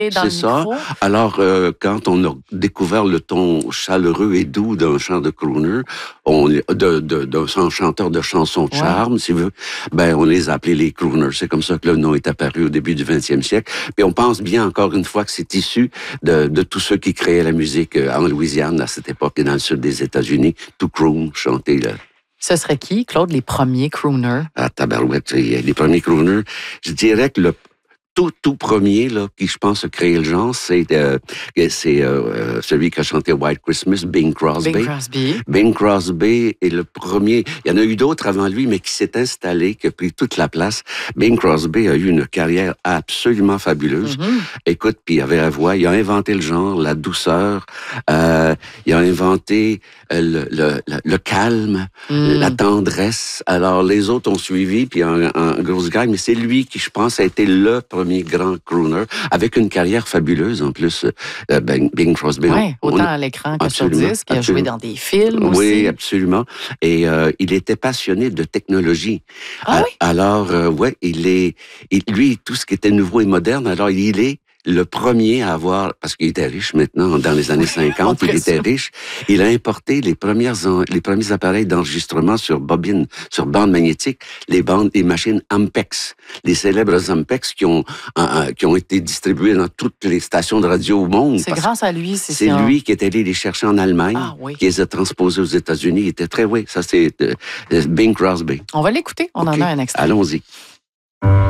dans c'est le ça. micro. Alors, quand on a découvert le ton chaleureux et doux d'un chant de crooner, d'un chanteur de chansons de charme, si vous voulez, ben, on les a appelés les crooners. C'est comme ça que le nom est apparu au début du 20e siècle. Puis on pense bien, encore une fois, que c'est issu de tous ceux qui créaient la musique en Louisiane à cette époque et dans le sud des États-Unis. Tout croon, chanter là. Ce serait qui, Claude, les premiers crooners? À tabarouette, les premiers crooners. Je dirais que le tout premier là qui je pense a créé le genre, c'est celui qui a chanté White Christmas, Bing Crosby. Bing Crosby. Bing Crosby est le premier. Il y en a eu d'autres avant lui, mais qui s'est installé, qui a pris toute la place. Bing Crosby a eu une carrière absolument fabuleuse. Écoute, puis il avait la voix, il a inventé le genre, la douceur, il a inventé le calme, la tendresse. Alors les autres ont suivi, puis en grosse gagne, mais c'est lui qui, je pense, a été le premier grand crooner, avec une carrière fabuleuse en plus, Bing Crosby. Oui, autant à l'écran que sur disque. Il a joué dans des films aussi. Oui, absolument. Et il était passionné de technologie. Ah oui? Alors, lui, tout ce qui était nouveau et moderne, alors il est le premier à avoir, parce qu'il était riche maintenant, dans les années 50, il était riche, il a importé les premiers appareils d'enregistrement sur bobine, sur bande magnétique, les machines Ampex, les célèbres Ampex qui ont été distribuées dans toutes les stations de radio au monde. C'est grâce à lui, c'est lui qui est allé les chercher en Allemagne, qui les a transposés aux États-Unis. Il était ça c'est Bing Crosby. On va l'écouter, on en a un extrait. Allons-y.